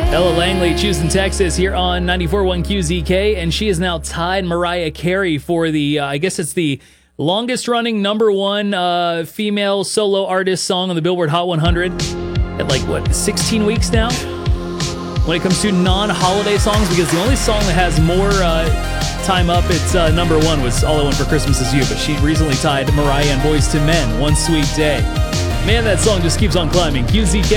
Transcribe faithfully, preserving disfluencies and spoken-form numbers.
Ella Langley, Houston, Texas, here on ninety-four point one Q Z K, and she has now tied Mariah Carey for the, uh, I guess it's the longest-running number one uh, female solo artist song on the Billboard Hot one hundred at, like, what, sixteen weeks now? When it comes to non-holiday songs, because the only song that has more uh, time up, it's uh, number one, was All I Want for Christmas Is You, but she recently tied Mariah and Boyz two Men, One Sweet Day. Man, that song just keeps on climbing. Q Z K.